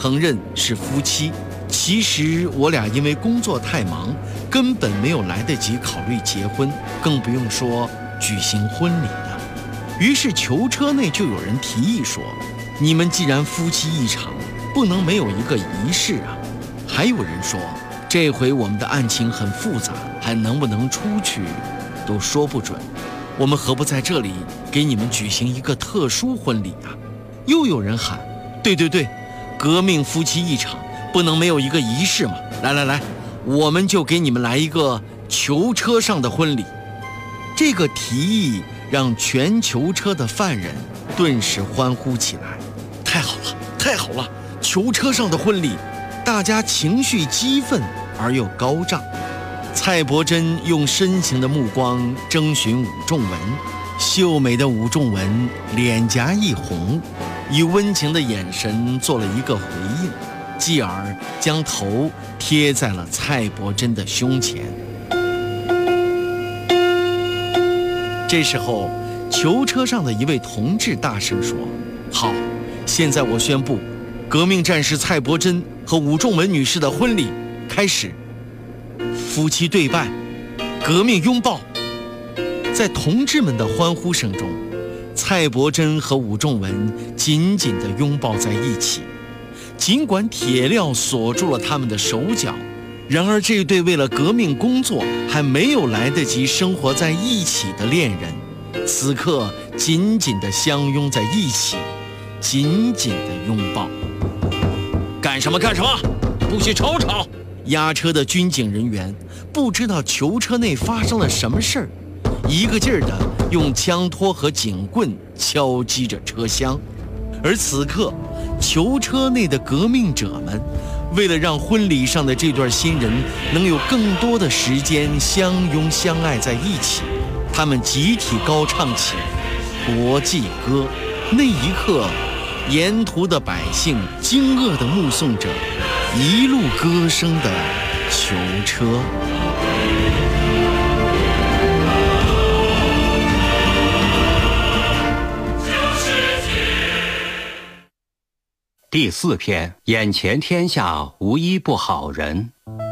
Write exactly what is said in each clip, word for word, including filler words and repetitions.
承认是夫妻，其实我俩因为工作太忙，根本没有来得及考虑结婚，更不用说举行婚礼了。于是囚车内就有人提议说，你们既然夫妻一场，不能没有一个仪式啊。还有人说，这回我们的案情很复杂，还能不能出去都说不准，我们何不在这里给你们举行一个特殊婚礼啊？又有人喊，对对对，革命夫妻一场，不能没有一个仪式嘛！来来来，我们就给你们来一个囚车上的婚礼。这个提议让全囚车的犯人顿时欢呼起来。太好了，太好了！囚车上的婚礼，大家情绪激愤而又高涨。蔡伯珍用深情的目光征询武仲文，秀美的武仲文脸颊一红，以温情的眼神做了一个回应，继而将头贴在了蔡伯珍的胸前。这时候，囚车上的一位同志大声说：好，现在我宣布，革命战士蔡伯珍和武仲文女士的婚礼开始。夫妻对拜，革命拥抱。在同志们的欢呼声中，蔡伯珍和武仲文紧紧地拥抱在一起。尽管铁镣锁住了他们的手脚，然而这对为了革命工作还没有来得及生活在一起的恋人，此刻紧紧地相拥在一起，紧紧地拥抱。干什么干什么，不许吵吵！押车的军警人员不知道囚车内发生了什么事儿，一个劲儿地用枪托和警棍敲击着车厢。而此刻，囚车内的革命者们为了让婚礼上的这对新人能有更多的时间相拥相爱在一起，他们集体高唱起国际歌。那一刻，沿途的百姓惊愕地目送着一路歌声的囚车。 第四篇，眼前天下无一不好人。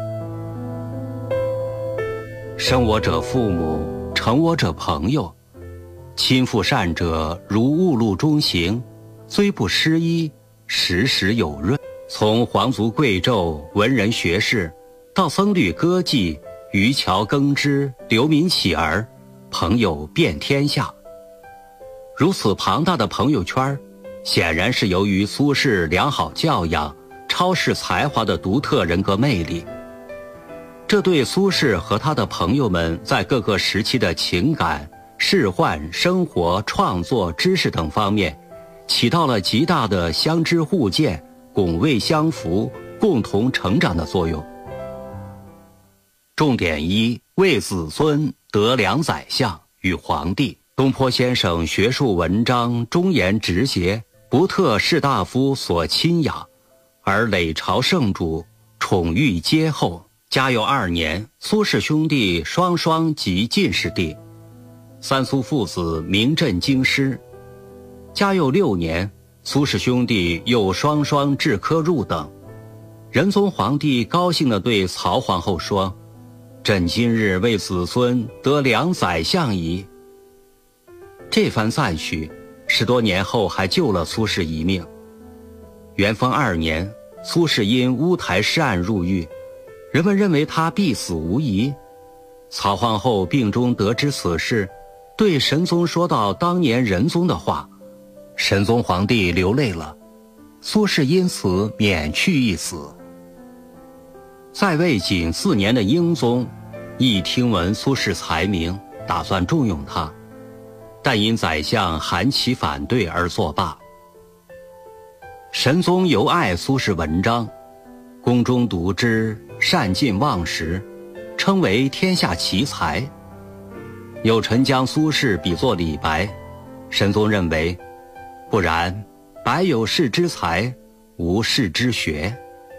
生我者父母，成我者朋友，亲附善者如雾露中行，虽不失衣，时时有润。从皇族贵胄、文人学士，到僧侣歌妓、渔樵耕织、流民乞儿，朋友遍天下。如此庞大的朋友圈，显然是由于苏轼良好教养、超世才华的独特人格魅力。这对苏轼和他的朋友们在各个时期的情感、仕宦、生活、创作、知识等方面，起到了极大的相知互鉴、拱卫相扶、共同成长的作用。重点一：为子孙得良宰相与皇帝。东坡先生学术文章忠言直节，不特士大夫所亲养，而累朝圣主，宠遇皆厚。嘉佑二年，苏氏兄弟双双及进士第，三苏父子名震京师。嘉佑六年，苏氏兄弟又双双制科入等。仁宗皇帝高兴地对曹皇后说：朕今日为子孙得良宰相矣。这番赞许，十多年后还救了苏轼一命。元丰二年，苏轼因乌台诗案入狱，人们认为他必死无疑。曹皇后病中得知此事，对神宗说到当年仁宗的话，神宗皇帝流泪了，苏轼因此免去一死。在位仅四年的英宗，一听闻苏轼才名，打算重用他，但因宰相韩琦反对而作罢。神宗尤爱苏轼文章，宫中读之，善尽忘食，称为天下奇才。有臣将苏轼比作李白，神宗认为不然，白有士之才，无士之学。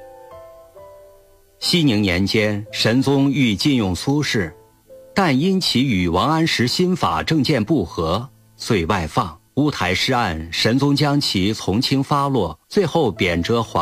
熙宁年间，神宗欲禁用苏轼，但因其与王安石新法政见不合，遂外放。乌台诗案，神宗将其从轻发落，最后贬谪皇